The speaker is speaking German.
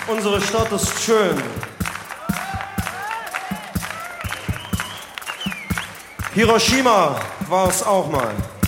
Unsere Stadt ist schön. Hiroshima war es auch mal.